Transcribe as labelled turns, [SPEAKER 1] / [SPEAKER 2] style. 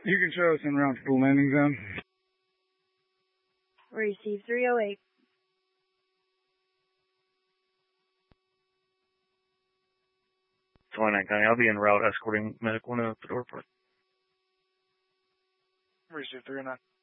[SPEAKER 1] You can show us en route to the landing zone.
[SPEAKER 2] Receive 308.
[SPEAKER 3] 29 County, I'll be en route escorting medical to the airport.
[SPEAKER 4] Receive 309.